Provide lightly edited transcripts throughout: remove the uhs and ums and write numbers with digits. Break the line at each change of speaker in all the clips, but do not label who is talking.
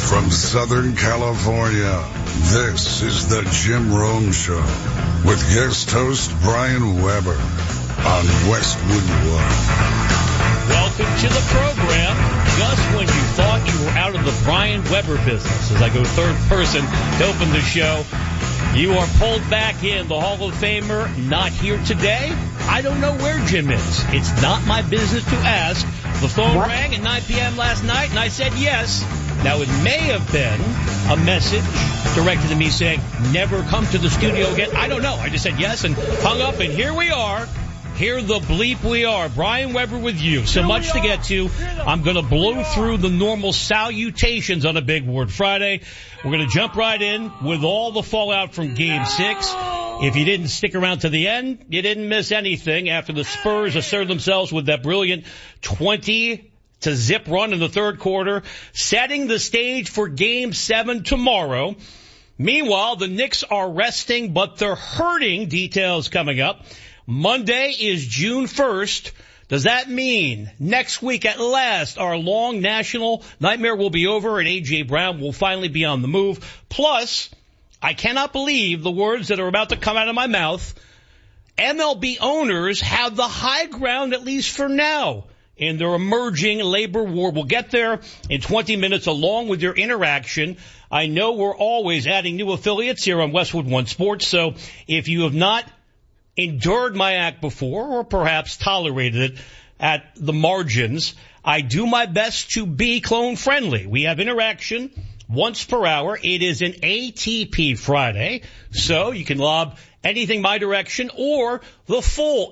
From Southern California, this is the Jim Rome Show with guest host Brian Weber on Westwood One.
Welcome to the program. Just when you thought you were out of the Brian Weber business, as I go third person to open the show, you are pulled back in. The Hall of Famer not here today. I don't know where Jim is. It's not my business to ask. The phone rang at 9 p.m. last night, and I said yes. Now, it may have been a message directed to me saying, never come to the studio again. I don't know. I just said yes and hung up, and here we are. Here the bleep we are. Brian Weber with you. So much to get to. I'm going to blow through the normal salutations on a Big Word Friday. We're going to jump right in with all the fallout from Game 6. If you didn't stick around to the end, you didn't miss anything after the Spurs asserted themselves with that brilliant 20-0 run in the third quarter, setting the stage for Game 7 tomorrow. Meanwhile, the Knicks are resting, but they're hurting. Details coming up. Monday is June 1st. Does that mean next week at last our long national nightmare will be over and A.J. Brown will finally be on the move? Plus, I cannot believe the words that are about to come out of my mouth. MLB owners have the high ground, at least for now, in their emerging labor war. We'll get there in 20 minutes along with your interaction. I know we're always adding new affiliates here on Westwood One Sports, so if you have not endured my act before or perhaps tolerated it at the margins, I do my best to be clone friendly. We have interaction once per hour. It is an ATP Friday, so you can lob anything my direction or the full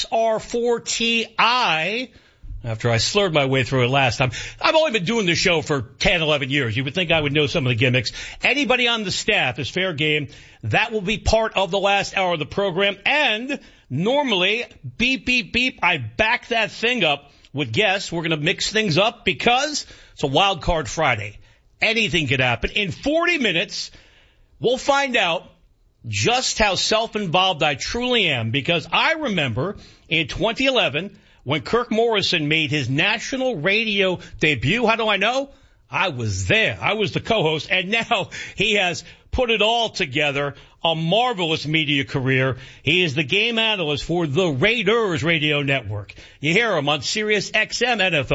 XR4TI after I slurred my way through it last time. I've only been doing this show for 10, 11 years. You would think I would know some of the gimmicks. Anybody on the staff is fair game. That will be part of the last hour of the program. And normally, beep, beep, beep, I back that thing up with guests. We're going to mix things up because it's a wild card Friday. Anything could happen. In 40 minutes, we'll find out just how self-involved I truly am, because I remember in 2011 when Kirk Morrison made his national radio debut. How do I know? I was there. I was the co-host, and now he has put it all together, a marvelous media career. He is the game analyst for the Raiders Radio Network. You hear him on Sirius XM NFL.